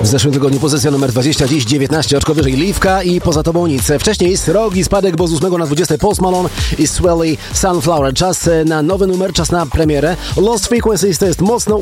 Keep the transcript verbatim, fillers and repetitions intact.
W zeszłym tygodniu pozycja numer dwadzieścia, dziś dziewiętnaście oczko wyżej Liwka i poza tobą nic. Wcześniej srogi spadek, bo z ósmego na dwudziesty Post Malone i Swelly Sunflower. Czas na nowy numer, czas na premierę. Lost Frequencies to jest mocno